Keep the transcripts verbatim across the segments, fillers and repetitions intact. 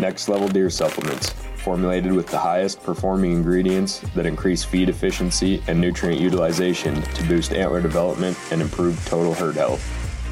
Next Level Deer Supplements, formulated with the highest performing ingredients that increase feed efficiency and nutrient utilization to boost antler development and improve total herd health.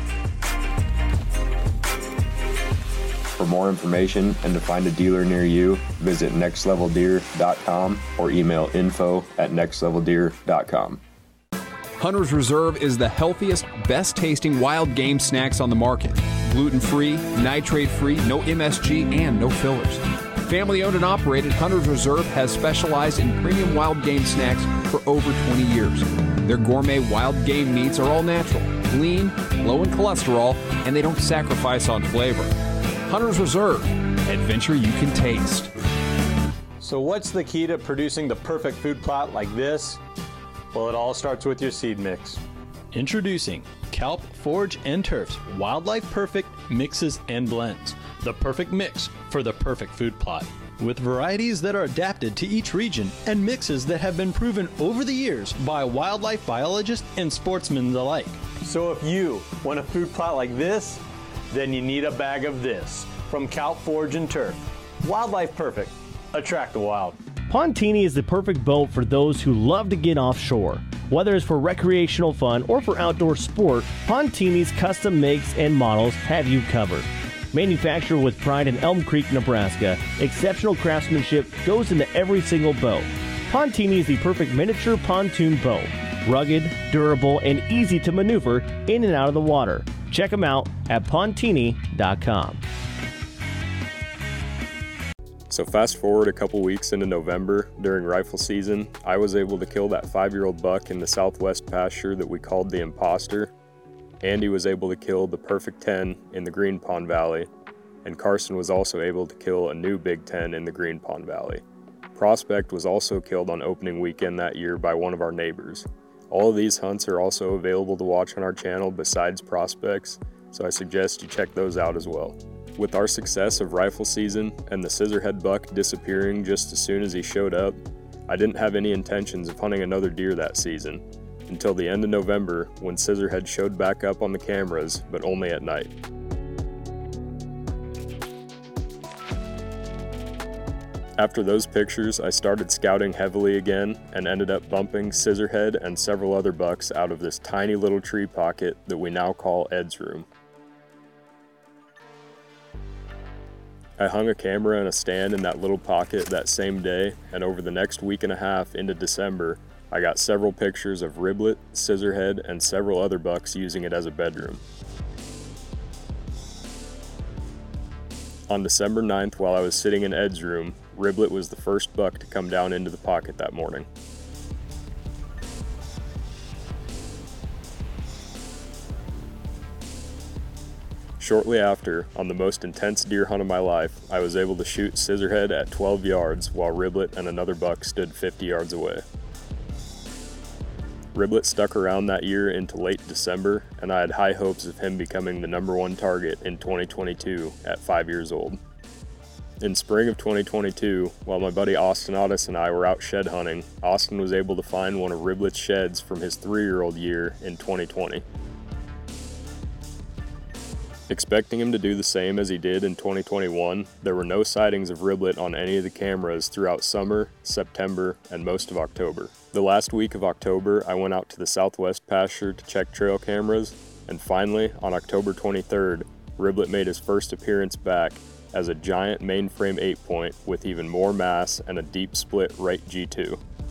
For more information and to find a dealer near you, visit next level deer dot com or email info at next level deer dot com. Hunter's Reserve is the healthiest, best-tasting wild game snacks on the market. Gluten-free, nitrate-free, no M S G, and no fillers. Family-owned and operated, Hunter's Reserve has specialized in premium wild game snacks for over twenty years. Their gourmet wild game meats are all natural, lean, low in cholesterol, and they don't sacrifice on flavor. Hunter's Reserve, adventure you can taste. So what's the key to producing the perfect food plot like this? Well, it all starts with your seed mix. Introducing Kalp, Forage, and Turf's Wildlife Perfect Mixes and Blends. The perfect mix for the perfect food plot. With varieties that are adapted to each region and mixes that have been proven over the years by wildlife biologists and sportsmen alike. So if you want a food plot like this, then you need a bag of this from Kalp, Forage, and Turf. Wildlife Perfect. Attract the wild. Pontini is the perfect boat for those who love to get offshore. Whether it's for recreational fun or for outdoor sport, Pontini's custom makes and models have you covered. Manufactured with pride in Elm Creek, Nebraska, exceptional craftsmanship goes into every single boat. Pontini is the perfect miniature pontoon boat. Rugged, durable, and easy to maneuver in and out of the water. Check them out at pontini dot com. So fast forward a couple weeks into November, during rifle season, I was able to kill that five-year-old buck in the southwest pasture that we called the Imposter. Andy was able to kill the Perfect ten in the Green Pond Valley, and Carson was also able to kill a new Big Ten in the Green Pond Valley. Prospect was also killed on opening weekend that year by one of our neighbors. All of these hunts are also available to watch on our channel besides Prospects, so I suggest you check those out as well. With our success of rifle season and the scissorhead buck disappearing just as soon as he showed up, I didn't have any intentions of hunting another deer that season, until the end of November when scissorhead showed back up on the cameras, but only at night. After those pictures, I started scouting heavily again and ended up bumping scissorhead and several other bucks out of this tiny little tree pocket that we now call Ed's room. I hung a camera and a stand in that little pocket that same day, and over the next week and a half into December, I got several pictures of Riblet, scissorhead, and several other bucks using it as a bedroom. On December ninth, while I was sitting in Ed's room, Riblet was the first buck to come down into the pocket that morning. Shortly after, on the most intense deer hunt of my life, I was able to shoot scissorhead at twelve yards while Riblet and another buck stood fifty yards away. Riblet stuck around that year into late December, and I had high hopes of him becoming the number one target in twenty twenty-two at five years old. In spring of twenty twenty-two, while my buddy Austin Otis and I were out shed hunting, Austin was able to find one of Riblet's sheds from his three-year-old year in twenty twenty. Expecting him to do the same as he did in twenty twenty-one, there were no sightings of Riblet on any of the cameras throughout summer, September, and most of October. The last week of October, I went out to the southwest pasture to check trail cameras, and finally, on October twenty-third, Riblet made his first appearance back as a giant mainframe eight point with even more mass and a deep split right G two.